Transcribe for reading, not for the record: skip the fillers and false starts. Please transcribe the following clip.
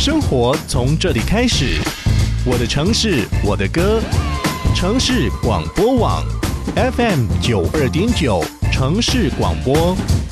生活从这里开始，我的城市，我的歌，城市广播网 FM 92.9城市广播。